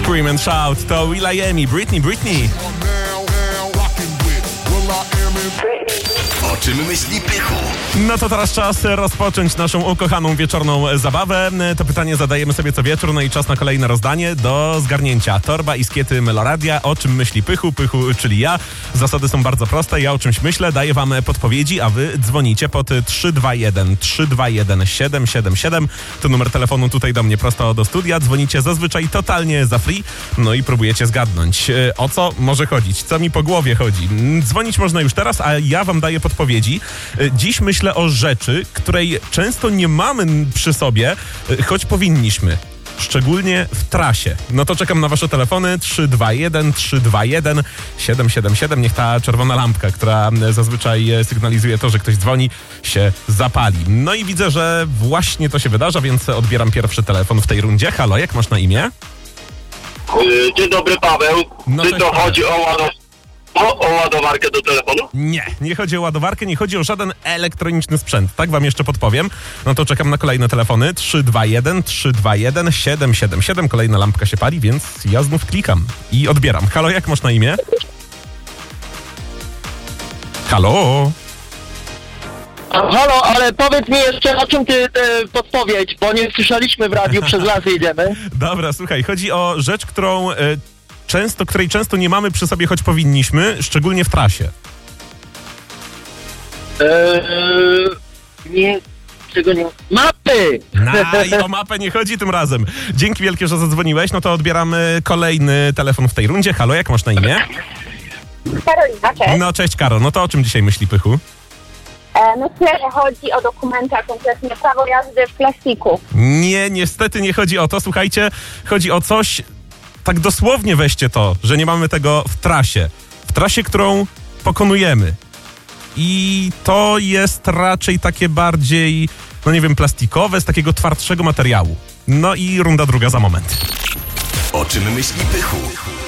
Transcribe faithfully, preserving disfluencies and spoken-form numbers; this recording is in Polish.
Scream and Shout to will.i.am, Britney, Britney. O czym myśli Pychu? No to teraz czas rozpocząć naszą ukochaną wieczorną zabawę. To pytanie zadajemy sobie co wieczór, no i czas na kolejne rozdanie do zgarnięcia. Torba i skiety Meloradia. O czym myśli Pychu? Pychu, czyli ja. Zasady są bardzo proste. Ja o czymś myślę, daję wam podpowiedzi, a wy dzwonicie pod trzy dwa jeden trzy dwa jeden siedem siedem siedem. To numer telefonu tutaj do mnie prosto do studia. Dzwonicie zazwyczaj totalnie za free. No i próbujecie zgadnąć, o co może chodzić, co mi po głowie chodzi. Dzwonić można już teraz, a ja wam daję podpowiedzi. Dziś myślę o rzeczy, której często nie mamy przy sobie, choć powinniśmy. Szczególnie w trasie. No to czekam na wasze telefony trzy dwa jeden trzy dwa jeden siedem siedem siedem. Niech ta czerwona lampka, która zazwyczaj sygnalizuje to, że ktoś dzwoni, się zapali. No i widzę, że właśnie to się wydarza, więc odbieram pierwszy telefon w tej rundzie. Halo, jak masz na imię? Dzień dobry, Paweł. No Czy cześć, to Paweł. chodzi o, ładow- o, o ładowarkę do telefonu? Nie, nie chodzi o ładowarkę, nie chodzi o żaden elektroniczny sprzęt. Tak wam jeszcze podpowiem. No to czekam na kolejne telefony. trzy dwa jeden trzy dwa jeden siedem siedem siedem. Kolejna lampka się pali, więc ja znów klikam i odbieram. Halo, jak masz na imię? Halo? Halo, ale powiedz mi jeszcze, o czym ty e, podpowiedź, bo nie słyszeliśmy w radiu, przez lasy idziemy. Dobra, słuchaj, chodzi o rzecz, którą e, często, której często nie mamy przy sobie, choć powinniśmy, szczególnie w trasie. Eee, nie, czego nie... Mapy! Na, i o mapę nie chodzi tym razem. Dzięki wielkie, że zadzwoniłeś. No to odbieramy kolejny telefon w tej rundzie. Halo, jak masz na imię? Karolina, cześć. No cześć, Karol. No to o czym dzisiaj myśli Pychu? E, myślę, że chodzi o dokumenta, konkretnie prawo jazdy w plastiku. Nie, niestety nie chodzi o to. Słuchajcie, chodzi o coś, tak dosłownie weźcie to, że nie mamy tego w trasie. W trasie, którą pokonujemy. I to jest raczej takie bardziej, no nie wiem, plastikowe, z takiego twardszego materiału. No i runda druga za moment. O czym myśli Pychu?